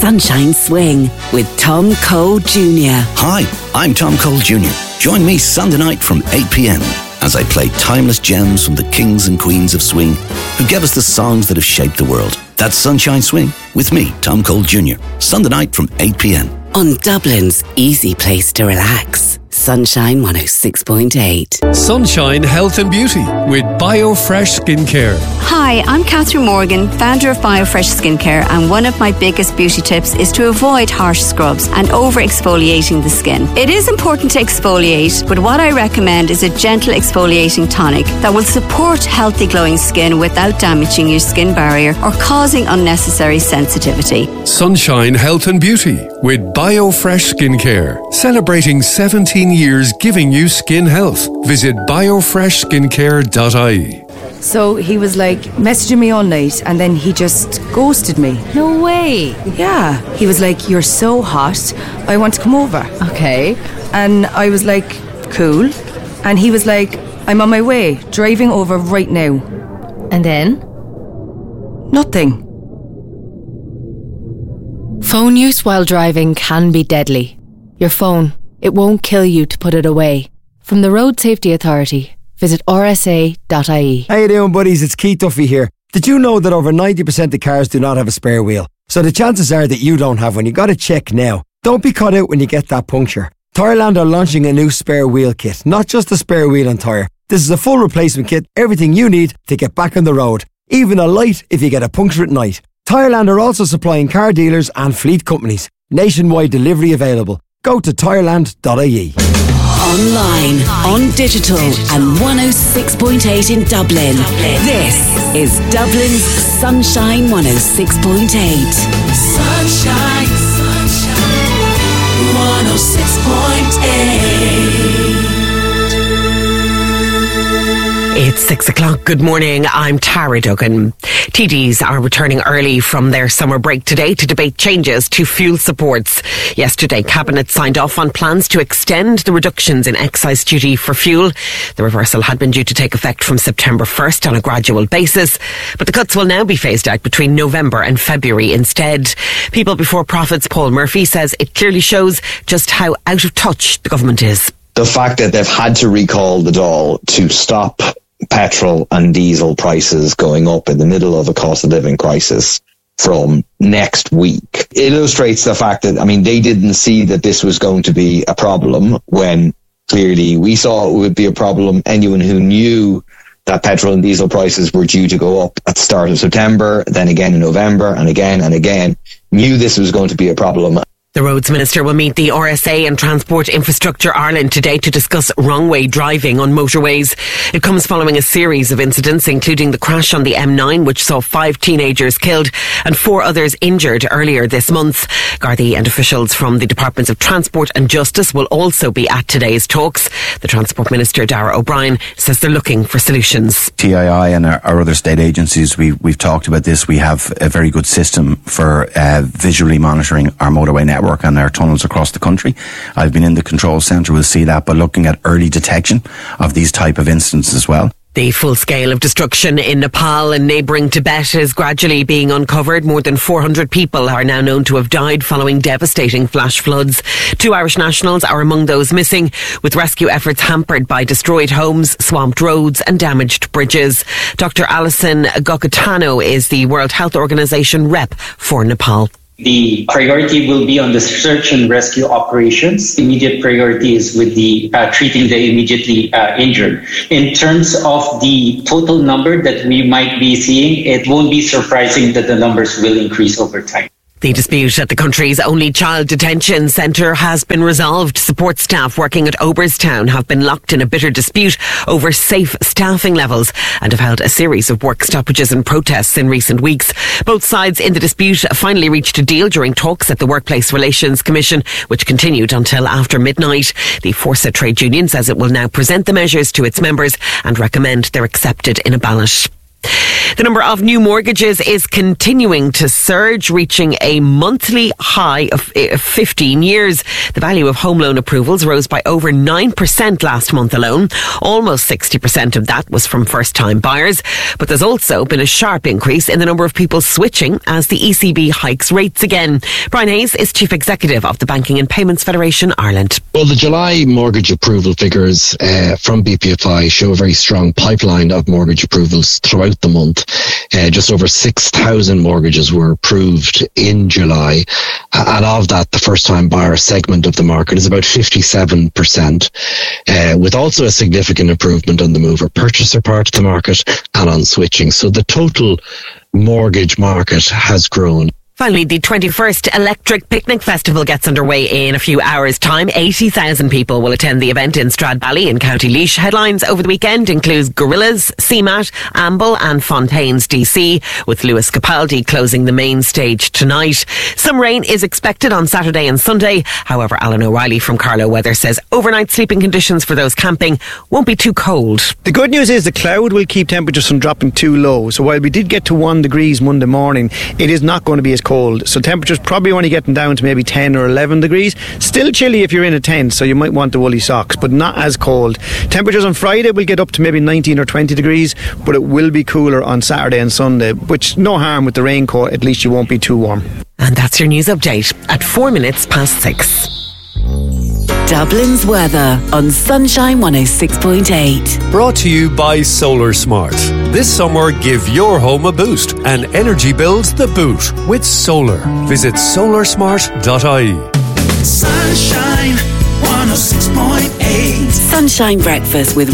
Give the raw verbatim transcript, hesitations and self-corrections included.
Sunshine Swing with Tom Cole Junior Hi, I'm Tom Cole Junior Join me Sunday night from eight p.m. as I play timeless gems from the kings and queens of swing who gave us the songs that have shaped the world. That's Sunshine Swing with me, Tom Cole Junior Sunday night from eight p.m. on Dublin's easy place to relax. Sunshine one oh six point eight. Sunshine Health and Beauty with BioFresh Skincare. Hi, I'm Catherine Morgan, founder of BioFresh Skincare, and one of my biggest beauty tips is to avoid harsh scrubs and over-exfoliating the skin. It is important to exfoliate, but what I recommend is a gentle exfoliating tonic that will support healthy glowing skin without damaging your skin barrier or causing unnecessary sensitivity. Sunshine Health and Beauty with BioFresh Skincare. Celebrating seventeen years giving you skin health. Visit biofresh skincare dot I E. So he was like messaging me all night and then he just ghosted me. No way. Yeah. He was like, "You're so hot, I want to come over." Okay. And I was like, "Cool." And he was like, "I'm on my way, driving over right now." And then? Nothing. Phone use while driving can be deadly. Your phone, it won't kill you to put it away. From the Road Safety Authority, visit r s a dot I E. How you doing, buddies? It's Keith Duffy here. Did you know that over ninety percent of cars do not have a spare wheel? So the chances are that you don't have one. You got to check now. Don't be caught out when you get that puncture. Tyreland are launching a new spare wheel kit. Not just a spare wheel and tyre. This is a full replacement kit. Everything you need to get back on the road. Even a light if you get a puncture at night. Tyreland are also supplying car dealers and fleet companies. Nationwide delivery available. Go to tyreland dot I E. Online, on digital, and one oh six point eight in Dublin. This is Dublin's Sunshine one oh six point eight. Sunshine, sunshine, one oh six point eight. It's six o'clock. Good morning. I'm Tara Duggan. T Ds are returning early from their summer break today to debate changes to fuel supports. Yesterday, Cabinet signed off on plans to extend the reductions in excise duty for fuel. The reversal had been due to take effect from September first on a gradual basis, but the cuts will now be phased out between November and February instead. People Before Profits Paul Murphy says it clearly shows just how out of touch the government is. The fact that they've had to recall the Dáil to stop petrol and diesel prices going up in the middle of a cost of living crisis from next week illustrates the fact that, I mean, they didn't see that this was going to be a problem when clearly we saw it would be a problem. Anyone who knew that petrol and diesel prices were due to go up at the start of September, then again in November, and again and again, knew this was going to be a problem. The Roads Minister will meet the R S A and Transport Infrastructure Ireland today to discuss wrong-way driving on motorways. It comes following a series of incidents, including the crash on the M nine, which saw five teenagers killed and four others injured earlier this month. Gardaí and officials from the Departments of Transport and Justice will also be at today's talks. The Transport Minister, Darragh O'Brien, says they're looking for solutions. T I I and our, our other state agencies, we, we've talked about this. We have a very good system for uh, visually monitoring our motorway network and our tunnels across the country. I've been in the control centre, we'll see that, but looking at early detection of these type of incidents as well. The full scale of destruction in Nepal and neighbouring Tibet is gradually being uncovered. More than four hundred people are now known to have died following devastating flash floods. Two Irish nationals are among those missing, with rescue efforts hampered by destroyed homes, swamped roads and damaged bridges. Doctor Alison Gokatano is the World Health Organization rep for Nepal. The priority will be on the search and rescue operations. Immediate priority is with the uh, treating the immediately uh, injured. In terms of the total number that we might be seeing, it won't be surprising that the numbers will increase over time. The dispute at the country's only child detention centre has been resolved. Support staff working at Oberstown have been locked in a bitter dispute over safe staffing levels and have held a series of work stoppages and protests in recent weeks. Both sides in the dispute finally reached a deal during talks at the Workplace Relations Commission, which continued until after midnight. The Forsa trade union says it will now present the measures to its members and recommend they're accepted in a ballot. The number of new mortgages is continuing to surge, reaching a monthly high of fifteen years. The value of home loan approvals rose by over nine percent last month alone. Almost sixty percent of that was from first-time buyers. But there's also been a sharp increase in the number of people switching as the E C B hikes rates again. Brian Hayes is Chief Executive of the Banking and Payments Federation Ireland. Well, the July mortgage approval figures uh, from B P F I show a very strong pipeline of mortgage approvals throughout the month. Uh, just over six thousand mortgages were approved in July. And of that, the first-time buyer segment of the market is about fifty-seven percent, uh, with also a significant improvement on the mover purchaser part of the market and on switching. So the total mortgage market has grown. Finally, the twenty-first Electric Picnic Festival gets underway in a few hours' time. eighty thousand people will attend the event in Stradbally in County Laois. Headlines over the weekend include Gorillas, C MAT, Amble and Fontaines D C, with Lewis Capaldi closing the main stage tonight. Some rain is expected on Saturday and Sunday. However, Alan O'Reilly from Carlow Weather says overnight sleeping conditions for those camping won't be too cold. The good news is the cloud will keep temperatures from dropping too low. So while we did get to one degrees Monday morning, it is not going to be as cold. So temperatures probably only getting down to maybe ten or eleven degrees. Still chilly if you're in a tent, so you might want the woolly socks, but not as cold. Temperatures on Friday will get up to maybe nineteen or twenty degrees, but it will be cooler on Saturday and Sunday, which no harm with the raincoat, at least you won't be too warm. And that's your news update at four minutes past six. Dublin's weather on Sunshine one oh six point eight. Brought to you by Solar Smart. This summer, give your home a boost and energy bills the boot with solar. Visit solar smart dot I E. Sunshine one oh six point eight. Sunshine Breakfast with